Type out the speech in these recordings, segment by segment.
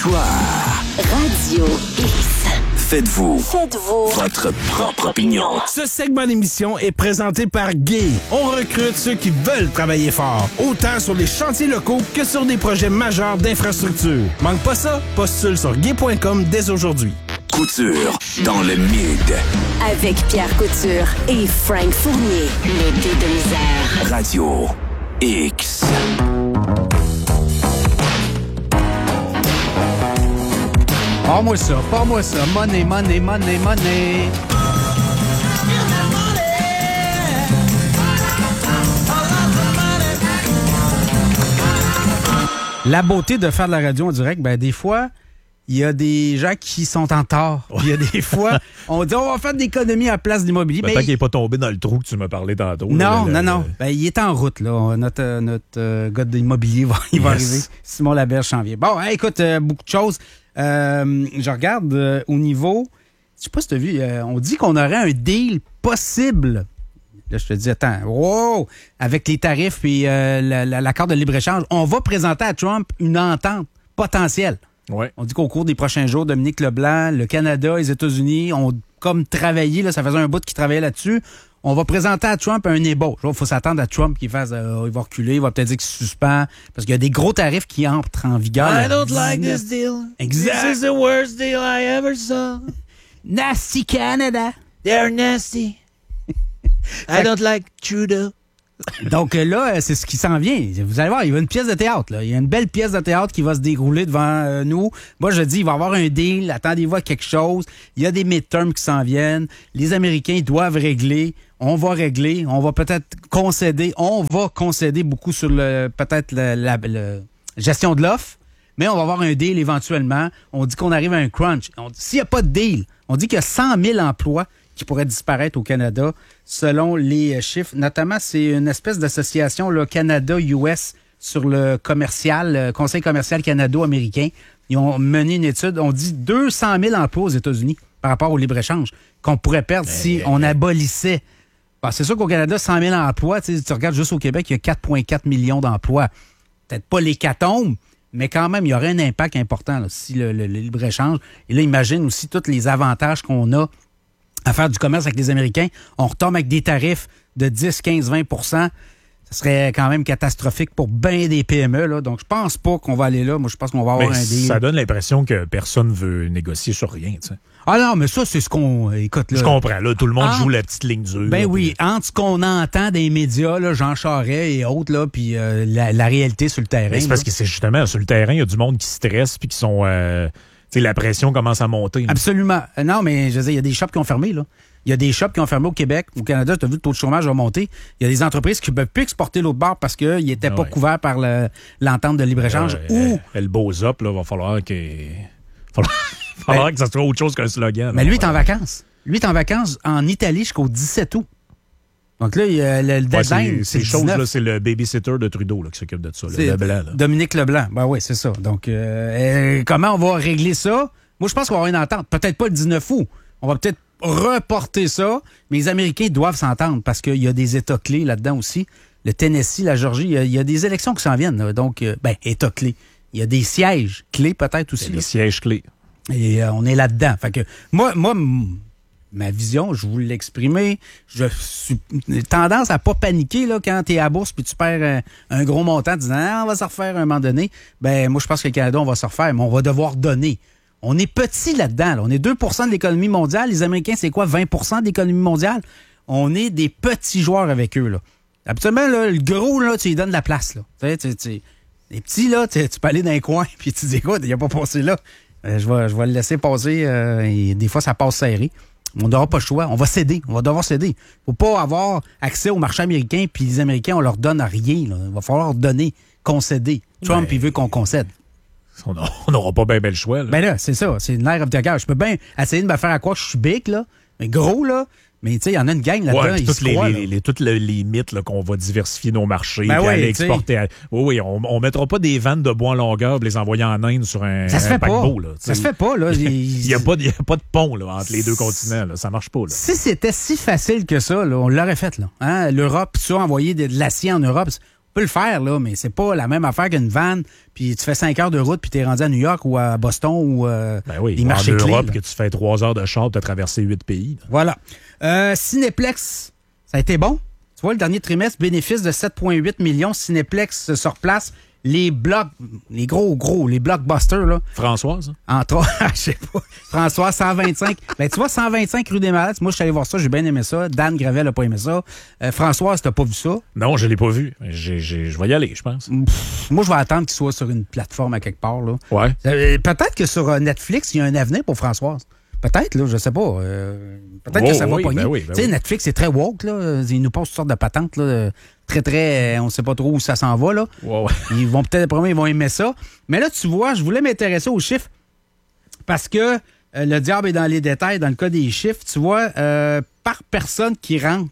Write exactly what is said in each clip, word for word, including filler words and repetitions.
Trottoir. Radio X. Faites-vous. Faites-vous. Votre propre opinion. Ce segment d'émission est présenté par Gay. On recrute ceux qui veulent travailler fort, autant sur les chantiers locaux que sur des projets majeurs d'infrastructure. Manque pas ça? Postule sur gay point com dès aujourd'hui. Couture dans le mid. Avec Pierre Couture et Frank Fournier. Le dé de misère. Radio X. Parle-moi ça, parle-moi ça. Money, money, money, money. La beauté de faire de la radio en direct, ben des fois, il y a des gens qui sont en tort. Il y a des fois, on dit on va faire de l'économie à place de l'immobilier. Peut-être ben, qu'il n'est pas tombé dans le trou que tu m'as parlé tantôt. Non, là, non, le, non. Ben, il est en route, là. Notre, euh, notre euh, gars de l'immobilier, va, il va Yes. arriver. Simon Laberge s'en vient. Bon, hey, écoute, euh, beaucoup de choses. Euh, je regarde euh, au niveau... Je sais pas si tu as vu, euh, on dit qu'on aurait un deal possible. Là, je te dis, attends, wow! Avec les tarifs et euh, la- la- l'accord de libre-échange, on va présenter à Trump une entente potentielle. Ouais. On dit qu'au cours des prochains jours, Dominique Leblanc, le Canada, les États-Unis ont comme travaillé, là, ça faisait un bout qu'ils travaillaient là-dessus. On va présenter à Trump un ébauche. Il faut s'attendre à Trump qu'il fasse, euh, il va reculer, il va peut-être dire qu'il suspend, parce qu'il y a des gros tarifs qui entrent en vigueur. I le don't like dix-neuf. this deal. Exact. This is the worst deal I ever saw. Nasty Canada. They're nasty. I don't like Trudeau. Donc euh, là, euh, c'est ce qui s'en vient. Vous allez voir, il y a une pièce de théâtre. Là. Il y a une belle pièce de théâtre qui va se dérouler devant euh, nous. Moi, je dis, il va y avoir un deal. Attendez-vous à quelque chose. Il y a des midterms qui s'en viennent. Les Américains doivent régler. On va régler. On va peut-être concéder. On va concéder beaucoup sur le peut-être le- la le- gestion de l'offre. Mais on va avoir un deal éventuellement. On dit qu'on arrive à un crunch. On dit, s'il n'y a pas de deal, on dit qu'il y a cent mille emplois qui pourraient disparaître au Canada, selon les chiffres. Notamment, c'est une espèce d'association, le Canada-U S, sur le commercial, le Conseil commercial canado-américain. Ils ont mené une étude. On dit deux cent mille emplois aux États-Unis par rapport au libre-échange qu'on pourrait perdre si on abolissait. Bon, c'est sûr qu'au Canada, cent mille emplois. Tu sais, tu regardes juste au Québec, il y a quatre virgule quatre millions d'emplois. Peut-être pas l'hécatombe, mais quand même, il y aurait un impact important là, si le, le- le libre-échange. Et là, imagine aussi tous les avantages qu'on a à faire du commerce avec les Américains. On retombe avec des tarifs de dix, quinze, vingt pour cent. Ça serait quand même catastrophique pour bien des P M E. Là. Donc, je pense pas qu'on va aller là. Moi, je pense qu'on va avoir Mais un deal. ça donne l'impression que personne veut négocier sur rien. Tu sais. Ah non, mais ça, c'est ce qu'on... Écoute, là... Je comprends. Là, tout le monde Ah. joue la petite ligne dure. Ben là, oui, puis- entre ce qu'on entend des médias, là, Jean Charest et autres, là, puis euh, la, la réalité sur le terrain. Mais c'est parce là. que c'est justement sur le terrain, il y a du monde qui stresse puis qui sont. Euh, tu sais, la pression commence à monter. là. Absolument. Euh, Non, mais je veux dire, il y a des shops qui ont fermé, là. Il y a des shops qui ont fermé au Québec. Au Canada, tu as vu, le taux de chômage a monté. Il y a des entreprises qui ne peuvent plus exporter l'autre bord parce qu'ils n'étaient Ah pas ouais. couverts par le- l'entente de libre-échange. Euh, Ou, Elle beaux up, là, va falloir qu'il. Va falloir que ça soit autre chose qu'un slogan. mais là. lui est en vacances. Lui est en vacances en Italie jusqu'au dix-sept août. Donc là, il y a le, le Ouais, deadline, c'est- c'est ces le choses-là, dix-neuf. c'est le babysitter de Trudeau là, qui s'occupe de ça, là, C'est le blanc. Là. Dominique Leblanc. Ben oui, c'est ça. Donc, euh, euh, comment on va régler ça? Moi, je pense qu'on va avoir une entente. Peut-être pas le dix-neuf août. On va peut-être reporter ça, mais les Américains doivent s'entendre parce qu'il y a des États clés là-dedans aussi. Le Tennessee, la Georgie, il y a, il y a des élections qui s'en viennent. là. Donc, euh, ben, États clés. Il y a des sièges clés peut-être aussi. Les là. sièges clés. Et euh, on est là-dedans. Fait que moi, moi, m- ma vision, je vous l'exprimer. Je suis tendance à pas paniquer là, quand tu es à la bourse puis tu perds un, un gros montant en disant ah, on va se refaire à un moment donné. Ben moi, je pense que le Canada, on va se refaire, mais on va devoir donner. On est petit là-dedans. Là. On est deux pour cent de l'économie mondiale. Les Américains, c'est quoi, vingt pour cent de l'économie mondiale? On est des petits joueurs avec eux. Là. Habituellement, là, le gros, là, tu lui donnes de la place. Là. Tu sais, tu- tu- les petits, là, tu tu peux aller dans un coin puis tu dis écoute, il n'a pas passé là. Euh, je, vais, je vais le laisser passer. euh, et des fois, ça passe serré. On n'aura pas le choix. On va céder. On va devoir céder. Faut pas avoir accès au marché américain puis les Américains, on leur donne rien. Là. Il va falloir donner, concéder. Trump, Ben, il veut qu'on concède. On n'aura pas bien le choix. Là. Ben là, c'est ça. C'est une air of the guerre. Je peux bien essayer de me faire à quoi que je suis big, là. Mais gros, là. Mais tu sais, il y en a une gang là-dedans. Ouais, puis ils toutes se les, croient, les, là. les- toutes les, les mythes là, qu'on va diversifier nos marchés, Ben puis oui, aller tu sais. exporter. à- Oui, oui, on, on mettra pas des vannes de bois en longueur pour les envoyer en Inde sur un, Ça se un fait pas. paquebot. Là, tu Ça sais. se fait pas, là. Il Il n'y a, pas de- il y a pas de pont là, entre les deux continents. Là. Ça marche pas. Là. Si c'était si facile que ça, là, on l'aurait fait, là. Hein? L'Europe, ça, envoyer de, de l'acier en Europe, peux le faire, là, mais c'est pas la même affaire qu'une van, puis tu fais cinq heures de route, puis t'es rendu à New York ou à Boston ou euh, ben oui, les marchés en clés. Europe, que tu fais trois heures de char, tu as traversé huit pays. Là. Voilà. Euh, Cinéplex, ça a été bon. Tu vois, le dernier trimestre, bénéfice de sept virgule huit millions. Cinéplex se replace. Les blocs, les gros, gros, les blockbusters, là. Françoise? Hein? Entre autres, je sais pas. François, cent vingt-cinq. Ben, tu vois, cent vingt-cinq rue des Malades. Moi, je suis allé voir ça, j'ai bien aimé ça. Dan Gravel n'a pas aimé ça. Euh, Françoise, t'as pas vu ça? Non, je l'ai pas vu. J'ai, j'ai, je vais y aller, je pense. Pff, moi, je vais attendre qu'il soit sur une plateforme à quelque part, là. Ouais. Euh, peut-être que sur Netflix, il y a un avenir pour Françoise. Peut-être, là, je sais pas. Euh, peut-être oh, que ça va oui, pogner. ben oui, ben tu sais, oui. Netflix, c'est très woke, là. Ils nous posent toutes sortes de patentes, là. Très, très... On sait pas trop où ça s'en va, là. Ouais, ouais. Ils vont peut-être, premier, ils vont aimer ça. Mais là, tu vois, je voulais m'intéresser aux chiffres parce que euh, le diable est dans les détails. Dans le cas des chiffres, tu vois, euh, par personne qui rentre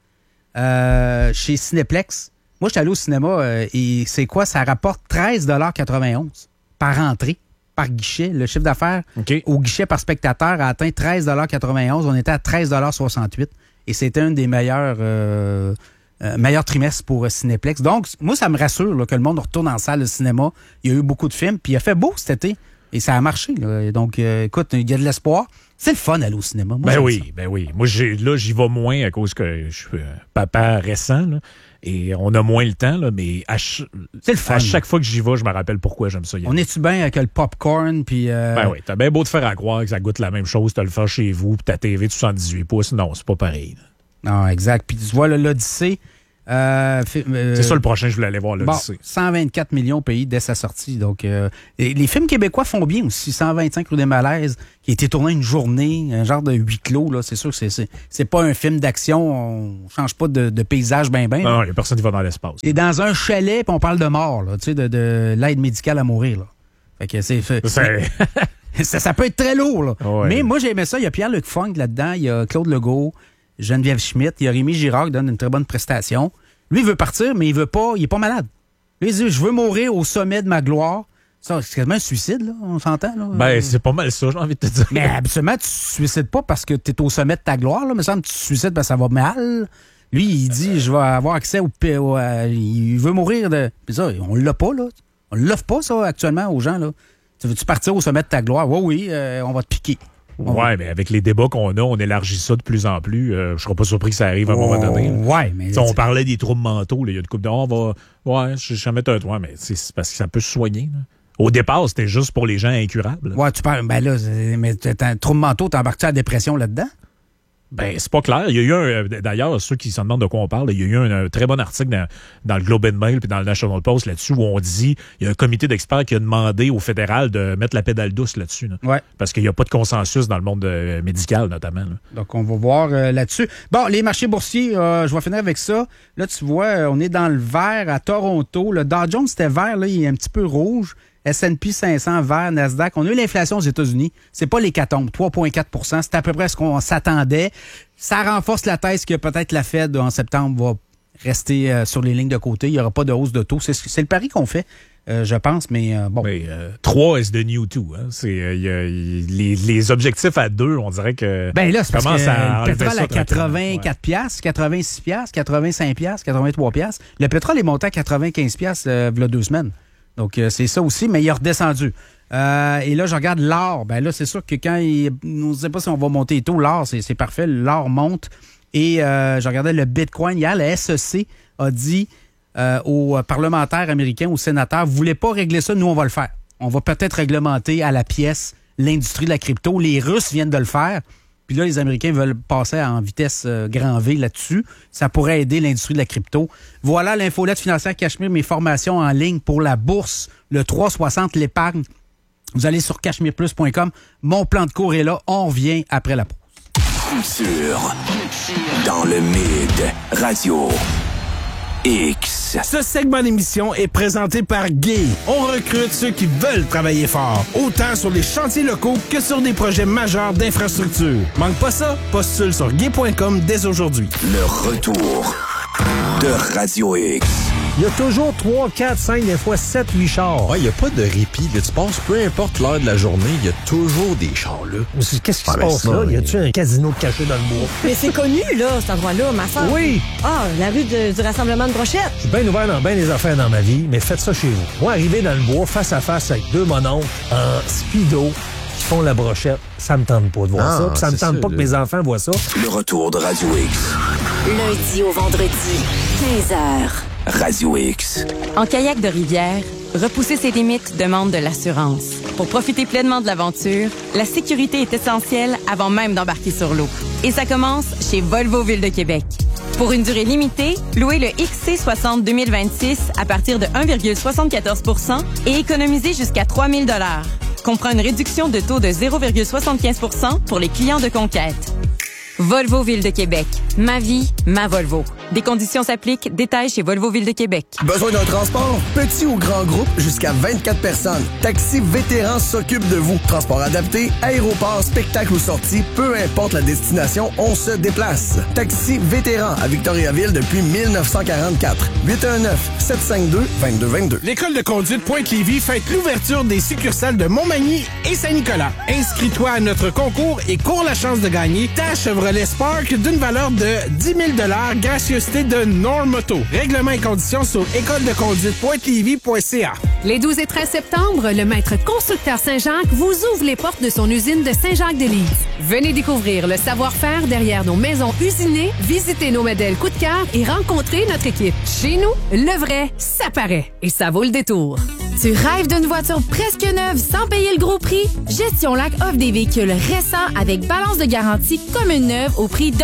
euh, chez Cinéplex, moi, je suis allé au cinéma euh, et c'est quoi? Ça rapporte treize quatre-vingt-onze par entrée. Par guichet, le chiffre d'affaires OK. au guichet par spectateur a atteint treize quatre-vingt-onze. On était à treize soixante-huit et c'était un des meilleurs, euh, euh, meilleurs trimestres pour euh, Cinéplex. Donc, moi, ça me rassure là, que le monde retourne en salle de cinéma. Il y a eu beaucoup de films, puis il a fait beau cet été et ça a marché. Là. Et donc, euh, écoute, il y a de l'espoir. C'est le fun d'aller au cinéma. Moi, Ben j'aime oui, ça. ben oui. Moi, j'ai, là, j'y vais moins à cause que je suis euh, papa récent, là, et on a moins le temps, là, mais à, ch- C'est le fun. à chaque fois que j'y vais, je me rappelle pourquoi j'aime ça. y aller. On est-tu bien avec le popcorn, puis... Euh, Ben oui, t'as bien beau te faire à croire que ça goûte la même chose, t'as le faire chez vous, puis ta T V de soixante-dix-huit pouces. Non, c'est pas pareil. là. Non, exact. Puis tu vois, là, l'Odyssée... Euh, fi- euh, C'est ça le prochain, je voulais aller voir Bon, l'Odyssée. cent vingt-quatre millions payés dès sa sortie. Donc, euh, et les films québécois font bien aussi. cent vingt-cinq rue des Malaises, qui a été tourné une journée, un genre de huis clos. Là. C'est sûr que c'est, c'est, c'est pas un film d'action. On change pas de, de paysage ben ben. Non, il y a personne qui va dans l'espace. Et dans un chalet, puis on parle de mort, là, tu sais, de, de l'aide médicale à mourir. Là. Fait que c'est, fait- C'est- ça, ça peut être très lourd. Là. Ouais. Mais moi, j'ai aimé ça. Il y a Pierre-Luc Funk là-dedans. Il y a Claude Legault, Geneviève Schmidt. Il y a Rémi Girard qui donne une très bonne prestation. Lui, il veut partir, mais il veut pas. Il est pas malade. Lui, il dit, je veux mourir au sommet de ma gloire. Ça, c'est quasiment un suicide, là. On s'entend, là. Ben, c'est pas mal ça, j'ai envie de te dire. Mais habituellement, tu te suicides pas parce que tu es au sommet de ta gloire, là. Me semble que tu te suicides parce que ça va mal. Lui, il dit, je vais avoir accès au... au euh, il veut mourir de... Puis ça, on l'a pas, là. On l'offre pas, ça, actuellement, aux gens, là. Tu veux-tu partir au sommet de ta gloire? Oui, oui, euh, on va te piquer. Ouais, mais avec les débats qu'on a, on élargit ça de plus en plus. Euh, je serais pas surpris que ça arrive à un moment donné. là. Ouais, mais... Tu sais, on parlait des troubles mentaux. là. Il y a une couple de on va. Ouais, je vais mettre un toit, mais c'est c'est parce que ça peut se soigner. là. Au départ, c'était juste pour les gens incurables. là. Ouais, tu parles... Ben là, c'est- mais t'as un trouble mentaux, t'embarques-tu à la dépression là-dedans? Ben, c'est pas clair. Il y a eu un. euh, D'ailleurs, ceux qui se demandent de quoi on parle, il y a eu un, un très bon article dans, dans le Globe and Mail puis dans le National Post là-dessus où on dit il y a un comité d'experts qui a demandé au fédéral de mettre la pédale douce là-dessus. là. Ouais. Parce qu'il n'y a pas de consensus dans le monde euh, médical, notamment. là. Donc, on va voir euh, là-dessus. Bon, les marchés boursiers, euh, je vais finir avec ça. Là, tu vois, euh, on est dans le vert à Toronto. Le Dow Jones, c'était vert, là, il est un petit peu rouge. S and P cinq cents vert, Nasdaq. On a eu l'inflation aux États-Unis. C'est pas l'hécatombe, trois virgule quatre pour cent. C'est à peu près ce qu'on s'attendait. Ça renforce la thèse que peut-être la Fed, en septembre, va rester euh, sur les lignes de côté. Il n'y aura pas de hausse de taux. C'est, c'est le pari qu'on fait, euh, je pense, mais euh, bon. Mais euh, trois is the new two. Hein. C'est, euh, y a- y- les, les objectifs à deux, on dirait que. Ben là, c'est parce commence que à le enlever pétrole ça à quatre-vingt-quatre tranquillement. piastres, quatre-vingt-six piastres, quatre-vingt-cinq piastres, quatre-vingt-trois piastres. Le pétrole est monté à quatre-vingt-quinze piastres euh, il y a deux semaines. Donc, euh, c'est ça aussi, mais il est redescendu. Euh, et là, je regarde l'or. Ben là, c'est sûr que quand il... On ne sait pas si on va monter tôt. L'or, c'est, c'est parfait. L'or monte. Et euh, je regardais le Bitcoin. Hier, le S E C a dit euh, aux parlementaires américains, aux sénateurs, vous ne voulez pas régler ça, nous, on va le faire. On va peut-être réglementer à la pièce l'industrie de la crypto. Les Russes viennent de le faire. Puis là, les Américains veulent passer en vitesse euh, grand V là-dessus. Ça pourrait aider l'industrie de la crypto. Voilà l'infolette financière Cachemire, mes formations en ligne pour la bourse, le trois cent soixante, l'épargne. Vous allez sur cachemire plus point com. Mon plan de cours est là. On revient après la pause. Culture. Dans le Mid. Radio. X. Ce segment d'émission est présenté par Gay. On recrute ceux qui veulent travailler fort, autant sur les chantiers locaux que sur des projets majeurs d'infrastructure. Manque pas ça? Postule sur gay point com dès aujourd'hui. Le retour de Radio X. Il y a toujours trois, quatre, cinq, des fois sept, huit chars. Ouais, il n'y a pas de répit. Là. Tu passes peu importe l'heure de la journée, il y a toujours des chars là. Qu'est-ce qui Ah, se ben passe sinon, là? Y il- a-tu un casino caché dans le bois? Mais c'est connu, là, cet endroit-là, ma soeur. Oui! Ah, la rue de- du Rassemblement de Brochette. Je suis bien ouvert dans bien des affaires dans ma vie, mais faites ça chez vous. Moi, arriver dans le bois, face à face avec deux mononcles en speedo qui font la brochette, ça me tente pas de voir Ah, ça. Puis ça me c'est tente ça, pas que là. mes enfants voient ça. Le retour de Radio X. Lundi au vendredi, quinze heures. Radio X. En kayak de rivière, repousser ses limites demande de l'assurance. Pour profiter pleinement de l'aventure, la sécurité est essentielle avant même d'embarquer sur l'eau. Et ça commence chez Volvo Ville de Québec. Pour une durée limitée, louez le X C soixante deux mille vingt-six à partir de un virgule soixante-quatorze pour cent et économisez jusqu'à trois mille dollars. Comprend une réduction de taux de zéro virgule soixante-quinze pour cent pour les clients de conquête. Volvo Ville de Québec. Ma vie, ma Volvo. Des conditions s'appliquent. Détails chez Volvo Ville de Québec. Besoin d'un transport? Petit ou grand groupe, jusqu'à vingt-quatre personnes. Taxi Vétéran s'occupe de vous. Transport adapté, aéroport, spectacle ou sortie, peu importe la destination, on se déplace. Taxi Vétéran à Victoriaville depuis mille neuf cent quarante-quatre. huit un neuf, sept cinq deux, deux deux deux deux. L'école de conduite Pointe-Lévis fête l'ouverture des succursales de Montmagny et Saint-Nicolas. Inscris-toi à notre concours et cours la chance de gagner ta Chevrolet Spark d'une valeur de dix mille dollars gracieuseté de Normoto. Règlements et conditions sur école de conduite pointe lévis point c a. Les douze et treize septembre, le maître constructeur Saint-Jacques vous ouvre les portes de son usine de Saint-Jacques-de-Lise. Venez découvrir le savoir-faire derrière nos maisons usinées, visiter nos modèles coup de cœur et rencontrer notre équipe. Chez nous, le vrai, ça paraît et ça vaut le détour. Tu rêves d'une voiture presque neuve sans payer le gros prix? Gestion Lac offre des véhicules récents avec balance de garantie comme une neuve au prix de